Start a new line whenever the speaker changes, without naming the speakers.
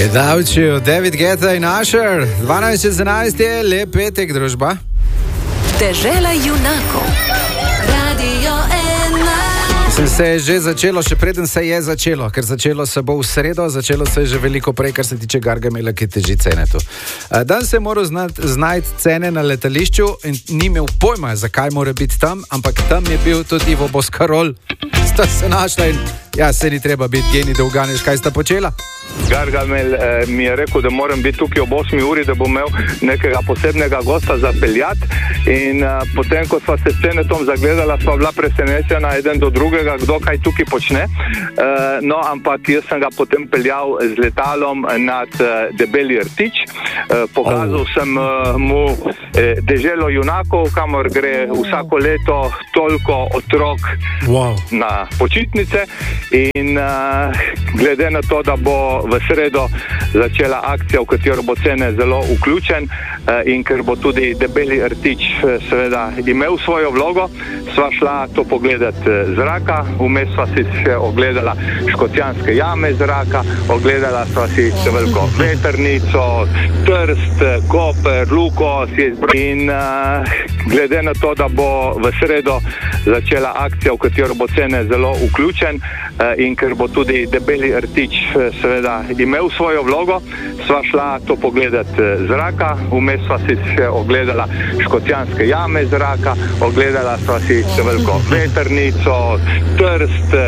Gledalci, David Guetta in Usher, 12:11 je, lep petek, družba.
Dežela junakov, Radio 1.
Se je že začelo, še preden se je začelo, ker začelo se bo v sredo, začelo se je že veliko prej, kar se tiče Gargamela, ki teži cene tu. Dan se je moral znajti cene na letališču in ni imel pojma, zakaj mora biti tam, ampak tam je bil tudi Ivo Boscarol. Sta se našla in ja, se ni treba biti genij, da uganeš, kaj sta počela.
Gargamel mi je rekel, da moram biti tukaj ob 8 uri, da bom imel nekega posebnega gosta za peljat in potem, ko sva se s Cenetom zagledala, sva bila presenečena eden do drugega, kdo kaj tukaj počne. No, ampak jaz sem ga potem peljal z letalom nad Debeli Rtič. Pokazal sem mu deželo junakov, kamor gre vsako leto toliko otrok na počitnice in glede na to, da bo v sredo začela akcija, v katero bo Cene zelo vključen in ker bo tudi Debeli Rtič seveda imel svojo vlogo, sva šla to pogledati zraka, vmes sva si še ogledala Škocjanske jame zraka, ogledala sva si veliko vetrnico, Trst, Koper, Luko in glede na to, da bo v sredo začela akcija, v katero bo Cene zelo vključen in ker bo tudi Debeli Rtič seveda imel svojo vlogo, sva šla to pogledati zraka, vmes sva si še ogledala Škocjanske jame zraka, ogledala sva si veliko vetrnico, Trst,